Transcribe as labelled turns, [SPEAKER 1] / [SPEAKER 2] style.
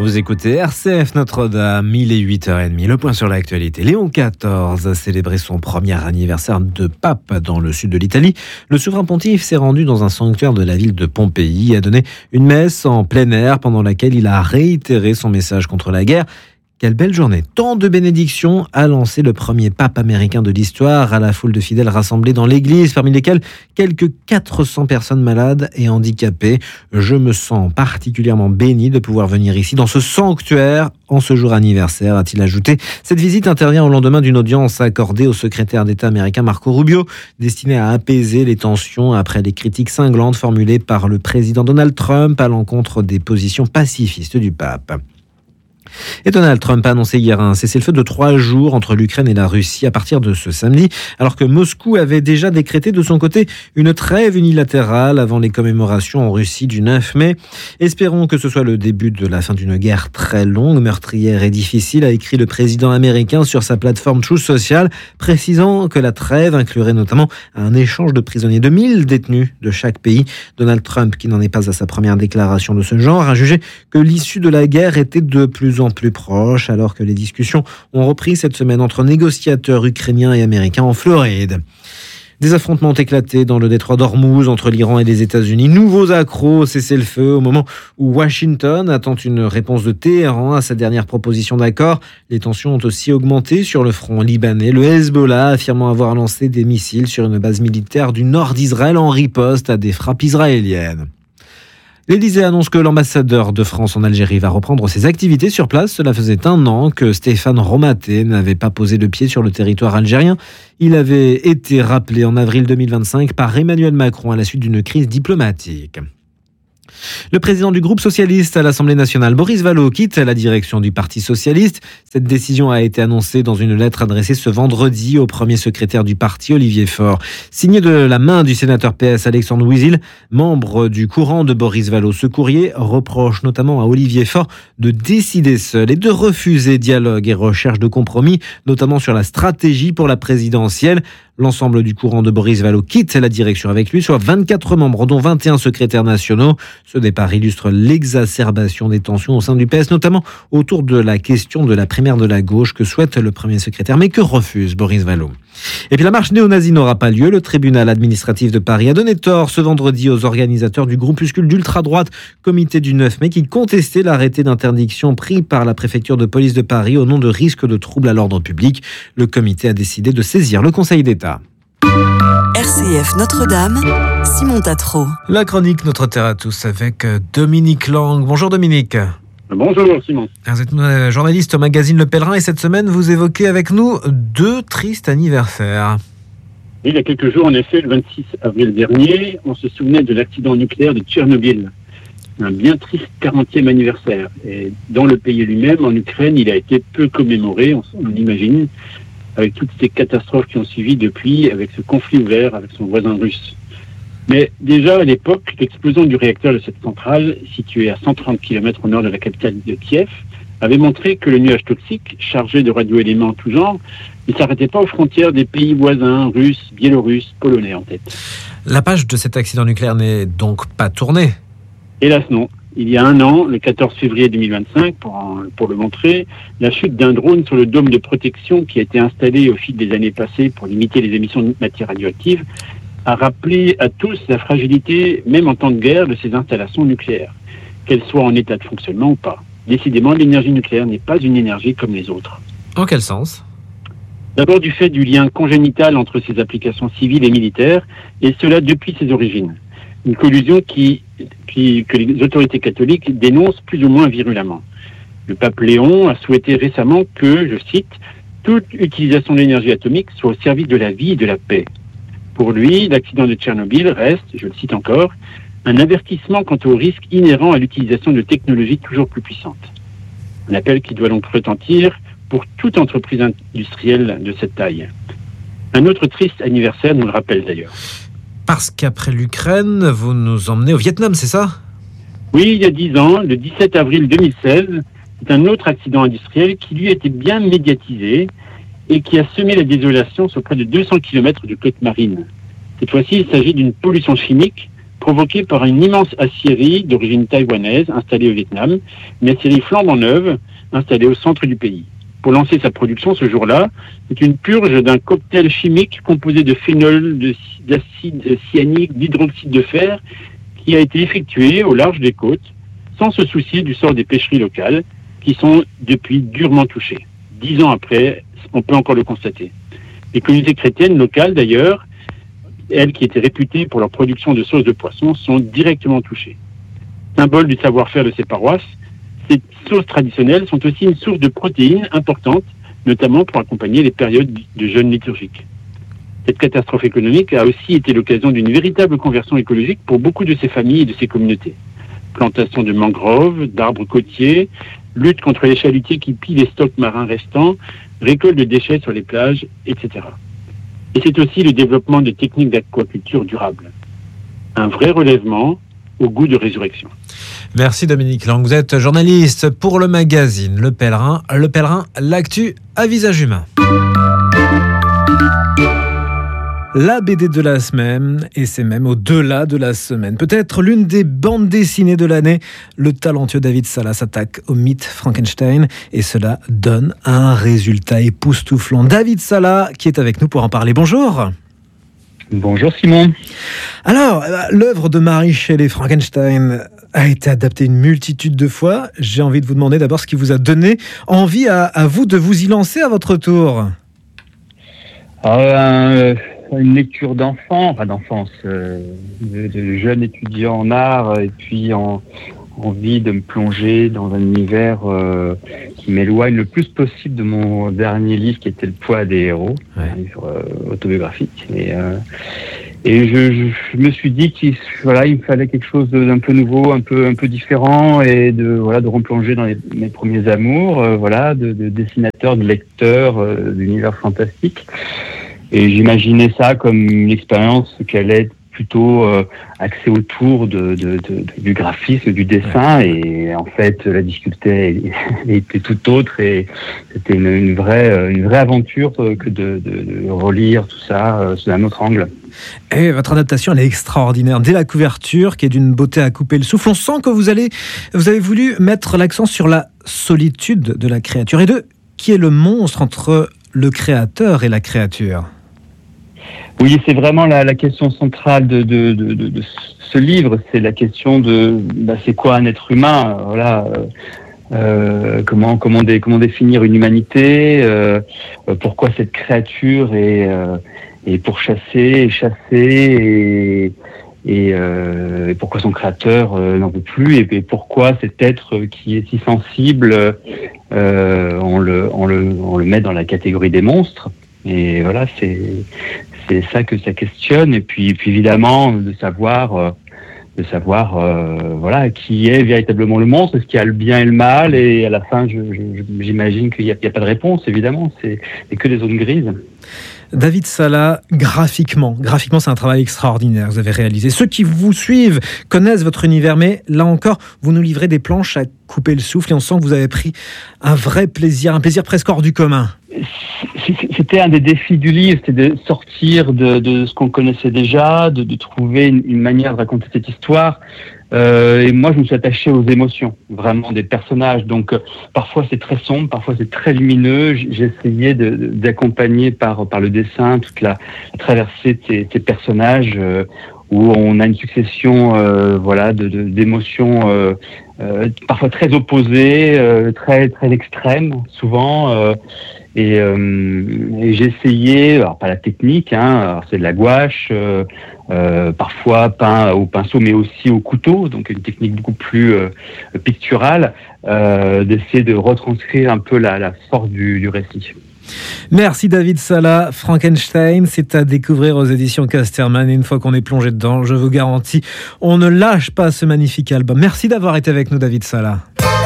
[SPEAKER 1] Vous écoutez RCF Notre-Dame, il est 8h30, le point sur l'actualité. Léon XIV a célébré son premier anniversaire de pape dans le sud de l'Italie. Le souverain pontife s'est rendu dans un sanctuaire de la ville de Pompéi et a donné une messe en plein air pendant laquelle il a réitéré son message contre la guerre. Quelle belle journée! Tant de bénédictions a lancé le premier pape américain de l'histoire à la foule de fidèles rassemblés dans l'église, parmi lesquels quelques 400 personnes malades et handicapées. Je me sens particulièrement béni de pouvoir venir ici dans ce sanctuaire en ce jour anniversaire, a-t-il ajouté. Cette visite intervient au lendemain d'une audience accordée au secrétaire d'État américain Marco Rubio, destinée à apaiser les tensions après les critiques cinglantes formulées par le président Donald Trump à l'encontre des positions pacifistes du pape. Et Donald Trump a annoncé hier un cessez-le-feu de 3 jours entre l'Ukraine et la Russie à partir de ce samedi, alors que Moscou avait déjà décrété de son côté une trêve unilatérale avant les commémorations en Russie du 9 mai. Espérons que ce soit le début de la fin d'une guerre très longue, meurtrière et difficile, a écrit le président américain sur sa plateforme Truth Social, précisant que la trêve inclurait notamment un échange de prisonniers de 1000 détenus de chaque pays. Donald Trump, qui n'en est pas à sa première déclaration de ce genre, a jugé que l'issue de la guerre était de plus en plus proche, alors que les discussions ont repris cette semaine entre négociateurs ukrainiens et américains en Floride. Des affrontements ont éclaté dans le détroit d'Ormuz entre l'Iran et les États-Unis. Nouveaux accros au cessez-le-feu au moment où Washington attend une réponse de Téhéran à sa dernière proposition d'accord. Les tensions ont aussi augmenté sur le front libanais, le Hezbollah affirmant avoir lancé des missiles sur une base militaire du nord d'Israël en riposte à des frappes israéliennes. L'Élysée annonce que l'ambassadeur de France en Algérie va reprendre ses activités sur place. Cela faisait 1 an que Stéphane Romaté n'avait pas posé le pied sur le territoire algérien. Il avait été rappelé en avril 2025 par Emmanuel Macron à la suite d'une crise diplomatique. Le président du groupe socialiste à l'Assemblée nationale, Boris Vallaud, quitte la direction du Parti socialiste. Cette décision a été annoncée dans une lettre adressée ce vendredi au premier secrétaire du parti, Olivier Faure. Signée de la main du sénateur PS Alexandre Ouizil, membre du courant de Boris Vallaud. Ce courrier reproche notamment à Olivier Faure de décider seul et de refuser dialogue et recherche de compromis, notamment sur la stratégie pour la présidentielle. L'ensemble du courant de Boris Vallaud quitte la direction avec lui, soit 24 membres, dont 21 secrétaires nationaux. Ce départ illustre l'exacerbation des tensions au sein du PS, notamment autour de la question de la primaire de la gauche que souhaite le premier secrétaire, mais que refuse Boris Vallaud. Et puis la marche néo-nazie n'aura pas lieu. Le tribunal administratif de Paris a donné tort ce vendredi aux organisateurs du groupuscule d'ultra-droite Comité du 9 mai qui contestait l'arrêté d'interdiction pris par la préfecture de police de Paris au nom de risques de troubles à l'ordre public. Le comité a décidé de saisir le Conseil d'État.
[SPEAKER 2] RCF Notre-Dame, Simon Tatro.
[SPEAKER 1] La chronique Notre Terre à tous avec Dominique Lang. Bonjour Dominique.
[SPEAKER 3] Bonjour Simon.
[SPEAKER 1] Vous êtes journaliste au magazine Le Pèlerin et cette semaine vous évoquez avec nous 2 tristes anniversaires.
[SPEAKER 3] Il y a quelques jours, en effet, le 26 avril dernier, on se souvenait de l'accident nucléaire de Tchernobyl. Un bien triste 40e anniversaire. Et dans le pays lui-même, en Ukraine, il a été peu commémoré, on l'imagine, avec toutes ces catastrophes qui ont suivi depuis, avec ce conflit ouvert avec son voisin russe. Mais déjà à l'époque, l'explosion du réacteur de cette centrale, située à 130 km au nord de la capitale de Kiev, avait montré que le nuage toxique, chargé de radioéléments en tout genre, ne s'arrêtait pas aux frontières des pays voisins, russes, biélorusses, polonais en tête.
[SPEAKER 1] La page de cet accident nucléaire n'est donc pas tournée ?
[SPEAKER 3] Hélas non. Il y a 1 an, le 14 février 2025, pour le montrer, la chute d'un drone sur le dôme de protection qui a été installé au fil des années passées pour limiter les émissions de matières radioactives a rappelé à tous la fragilité, même en temps de guerre, de ces installations nucléaires, qu'elles soient en état de fonctionnement ou pas. Décidément, l'énergie nucléaire n'est pas une énergie comme les autres.
[SPEAKER 1] En quel sens ?
[SPEAKER 3] D'abord du fait du lien congénital entre ses applications civiles et militaires, et cela depuis ses origines. Une collusion que les autorités catholiques dénoncent plus ou moins virulemment. Le pape Léon a souhaité récemment que, je cite, « toute utilisation de l'énergie atomique soit au service de la vie et de la paix ». Pour lui, l'accident de Tchernobyl reste, je le cite encore, un avertissement quant aux risques inhérents à l'utilisation de technologies toujours plus puissantes. Un appel qui doit donc retentir pour toute entreprise industrielle de cette taille. Un autre triste anniversaire nous le rappelle d'ailleurs.
[SPEAKER 1] Parce qu'après l'Ukraine, vous nous emmenez au Vietnam, c'est ça ?
[SPEAKER 3] Oui, il y a 10 ans, le 17 avril 2016, c'est un autre accident industriel qui lui était bien médiatisé et qui a semé la désolation sur près de 200 km de côte marine. Cette fois-ci, il s'agit d'une pollution chimique provoquée par une immense aciérie d'origine taïwanaise installée au Vietnam, une aciérie flambant neuve installée au centre du pays. Pour lancer sa production ce jour-là, c'est une purge d'un cocktail chimique composé de phénol, d'acide cyanique, d'hydroxyde de fer, qui a été effectuée au large des côtes, sans se soucier du sort des pêcheries locales, qui sont depuis durement touchées. 10 ans après, on peut encore le constater. Les communautés chrétiennes locales, d'ailleurs, elles qui étaient réputées pour leur production de sauce de poisson, sont directement touchées. Symbole du savoir-faire de ces paroisses, ces sauces traditionnelles sont aussi une source de protéines importante, notamment pour accompagner les périodes de jeûne liturgique. Cette catastrophe économique a aussi été l'occasion d'une véritable conversion écologique pour beaucoup de ces familles et de ces communautés. Plantation de mangroves, d'arbres côtiers, lutte contre les chalutiers qui pillent les stocks marins restants, récolte de déchets sur les plages, etc. Et c'est aussi le développement de techniques d'aquaculture durable. Un vrai relèvement au goût de résurrection.
[SPEAKER 1] Merci Dominique Lang, vous êtes journaliste pour le magazine Le Pèlerin, l'actu à visage humain. La BD de la semaine, et c'est même au-delà de la semaine. Peut-être l'une des bandes dessinées de l'année. Le talentueux David Sala s'attaque au mythe Frankenstein et cela donne un résultat époustouflant. David Sala qui est avec nous pour en parler. Bonjour.
[SPEAKER 4] Bonjour Simon.
[SPEAKER 1] Alors, l'œuvre de Mary Shelley, Frankenstein, a été adaptée une multitude de fois. J'ai envie de vous demander d'abord ce qui vous a donné envie à vous de vous y lancer à votre tour.
[SPEAKER 4] Une lecture d'enfance, de jeunes étudiants en art, et puis envie de me plonger dans un univers qui m'éloigne le plus possible de mon dernier livre qui était Le poids des héros, un livre autobiographique. Et je me suis dit qu'il me fallait quelque chose d'un peu nouveau, un peu différent, et de replonger dans mes premiers amours, de dessinateur, de lecteur, d'univers fantastique. Et j'imaginais ça comme une expérience qui allait être plutôt axée autour du graphisme, du dessin. Et en fait, la difficulté était tout autre. Et c'était une vraie aventure que de relire tout ça sous un autre angle.
[SPEAKER 1] Et votre adaptation, elle est extraordinaire. Dès la couverture, qui est d'une beauté à couper le souffle, on sent que vous avez voulu mettre l'accent sur la solitude de la créature. Et qui est le monstre entre le créateur et la créature?
[SPEAKER 4] Oui, c'est vraiment la question centrale de ce livre. C'est la question de c'est quoi un être humain, comment définir une humanité, pourquoi cette créature est pour chasser et pourquoi son créateur n'en veut plus, et pourquoi cet être qui est si sensible on le met dans la catégorie des monstres. Et voilà, c'est ça que ça questionne. Et puis évidemment de savoir qui est véritablement le monstre, est-ce qu'il y a le bien et le mal, et à la fin j'imagine qu'il n'y a pas de réponse, évidemment, c'est que des zones grises.
[SPEAKER 1] David Sala, graphiquement, c'est un travail extraordinaire que vous avez réalisé. Ceux qui vous suivent connaissent votre univers, mais là encore, vous nous livrez des planches à couper le souffle et on sent que vous avez pris un vrai plaisir, un plaisir presque hors du commun.
[SPEAKER 4] C'était un des défis du livre, c'était de sortir de ce qu'on connaissait déjà, de trouver une manière de raconter cette histoire. Et moi, je me suis attaché aux émotions, vraiment, des personnages. Donc, parfois c'est très sombre, parfois c'est très lumineux. J'ai essayé d'accompagner par le dessin toute la traversée de ces personnages où on a une succession, d'émotions parfois très opposées, très très extrêmes, souvent. Et j'ai essayé, alors pas la technique, alors c'est de la gouache, parfois peint au pinceau, mais aussi au couteau, donc une technique beaucoup plus picturale, d'essayer de retranscrire un peu la force du récit.
[SPEAKER 1] Merci David Sala. Frankenstein, c'est à découvrir aux éditions Casterman. Et une fois qu'on est plongé dedans, je vous garantis, on ne lâche pas ce magnifique album. Merci d'avoir été avec nous, David Sala.